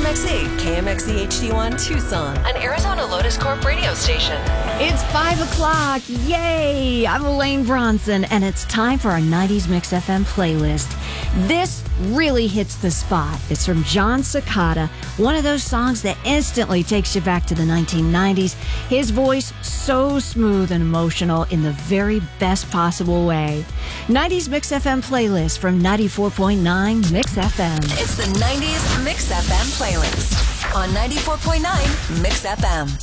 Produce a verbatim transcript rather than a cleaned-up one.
X E, K M X E H D one Tucson, an Arizona Lotus Corp radio station. It's five o'clock. Yay! I'm Elaine Bronson, and it's time for our nineties Mix F M playlist. This really hits the spot. It's from John Cicada, one of those songs that instantly takes you back to the nineteen nineties. His voice so smooth and emotional in the very best possible way. nineties Mix F M playlist from ninety-four point nine Mix F M. It's the nineties Mix F M playlist on ninety-four point nine Mix F M.